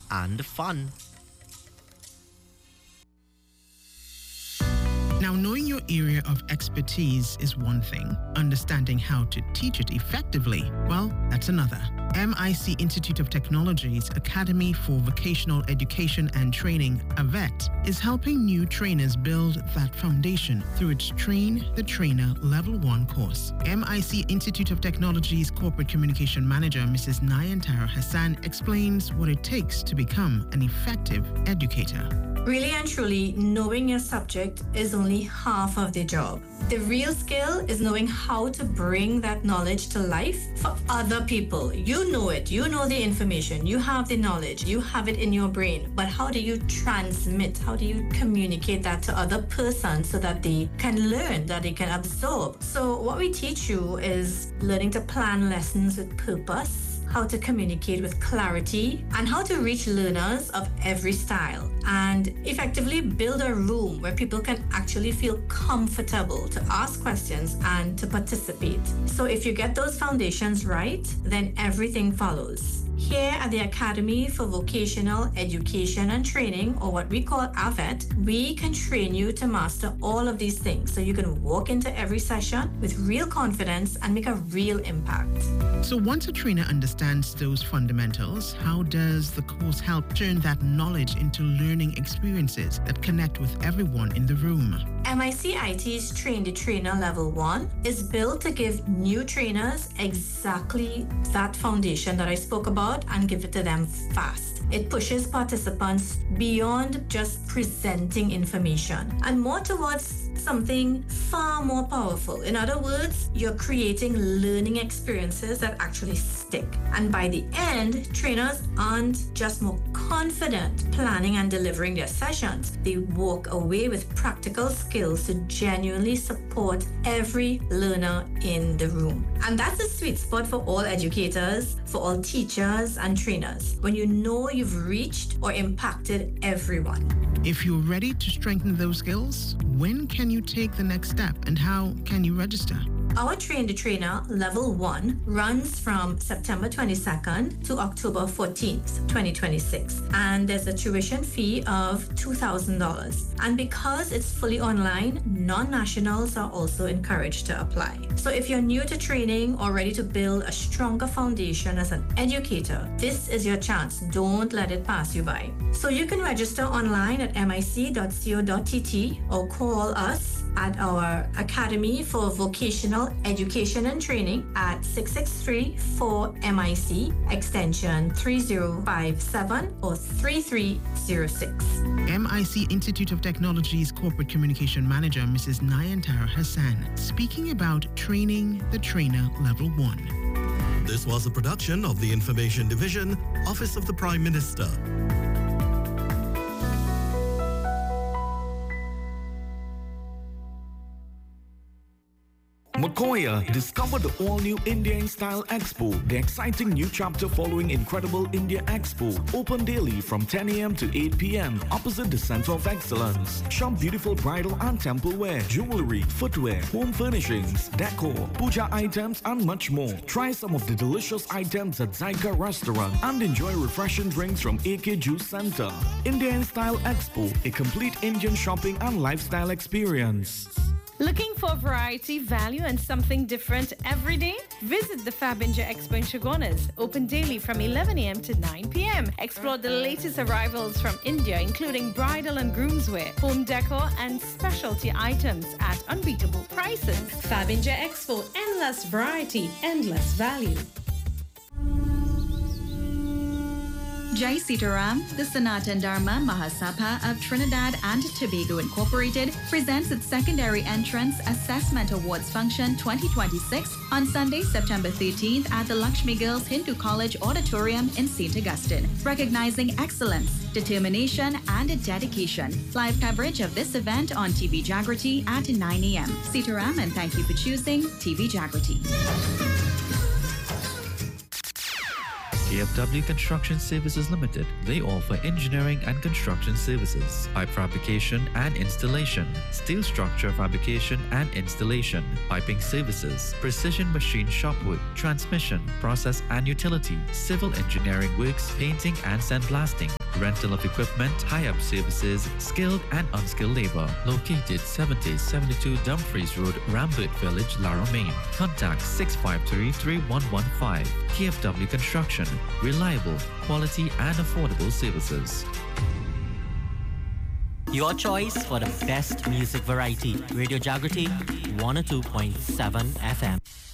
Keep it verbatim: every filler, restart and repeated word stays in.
and fun. Now, knowing your area of expertise is one thing. Understanding how to teach it effectively, well, that's another. M I C Institute of Technology's Academy for Vocational Education and Training, A V E T, is helping new trainers build that foundation through its Train the Trainer Level one course. M I C Institute of Technology's Corporate Communication Manager, Missus Nayantara Hassan, explains what it takes to become an effective educator. Really and truly, knowing your subject is only half of the job. The real skill is knowing how to bring that knowledge to life for other people. You know it, you know the information, you have the knowledge, you have it in your brain, but how do you transmit, how do you communicate that to other persons so that they can learn, that they can absorb? So what we teach you is learning to plan lessons with purpose, how to communicate with clarity, and how to reach learners of every style, and effectively build a room where people can actually feel comfortable to ask questions and to participate. So if you get those foundations right, then everything follows. Here at the Academy for Vocational Education and Training, or what we call A V E T, we can train you to master all of these things so you can walk into every session with real confidence and make a real impact. So once a trainer understands those fundamentals, how does the course help turn that knowledge into learning experiences that connect with everyone in the room? M I C I T's Train the Trainer Level one is built to give new trainers exactly that foundation that I spoke about and give it to them fast. It pushes participants beyond just presenting information and more towards something far more powerful. In other words, you're creating learning experiences that actually stick. And by the end, trainers aren't just more confident planning and delivering their sessions. They walk away with practical skills to genuinely support every learner in the room. And that's the sweet spot for all educators, for all teachers and trainers, when you know you've reached or impacted everyone. If you're ready to strengthen those skills, when can you take the next step and how can you register? Our Train the Trainer Level one runs from September twenty-second to October fourteenth, twenty twenty-six. And there's a tuition fee of two thousand dollars. And because it's fully online, non-nationals are also encouraged to apply. So if you're new to training or ready to build a stronger foundation as an educator, this is your chance. Don't let it pass you by. So you can register online at mic dot co dot t t or call us at our Academy for Vocational Education and Training at six six three four M I C extension three zero five seven or three three zero six. M I C Institute of Technology's Corporate Communication Manager, Missus Nayantara Hassan, speaking about Training the Trainer Level one. This was a production of the Information Division, Office of the Prime Minister. Makoya, discover the all-new India in Style Expo, the exciting new chapter following Incredible India Expo. Open daily from ten a m to eight p m opposite the Center of Excellence. Shop beautiful bridal and temple wear, jewelry, footwear, home furnishings, decor, puja items and much more. Try some of the delicious items at Zyka Restaurant and enjoy refreshing drinks from A K Juice Center. India in Style Expo, a complete Indian shopping and lifestyle experience. Looking for variety, value, and something different every day? Visit the Fabinja Expo in Chagonas, open daily from eleven a m to nine p m Explore the latest arrivals from India, including bridal and groomswear, home decor, and specialty items at unbeatable prices. Fabinja Expo, endless variety, endless value. Jai Sitaram, the Sanatan Dharma Mahasabha of Trinidad and Tobago Incorporated, presents its secondary entrance assessment awards function twenty twenty-six on Sunday, September thirteenth at the Lakshmi Girls Hindu College Auditorium in Saint Augustine, recognizing excellence, determination, and dedication. Live coverage of this event on T V Jagriti at nine a m Sitaram, and thank you for choosing T V Jagriti. K F W Construction Services Limited. They offer engineering and construction services, pipe fabrication and installation, steel structure fabrication and installation, piping services, precision machine shop work, transmission, process and utility, civil engineering works, painting and sandblasting, rental of equipment, high-up services, skilled and unskilled labor. Located seventy seventy-two Dumfries Road, Rambert Village, Lara, Maine. Contact six five three, three one one five. K F W Construction. Reliable, quality and affordable services. Your choice for the best music variety. Radio Jagriti one oh two point seven F M.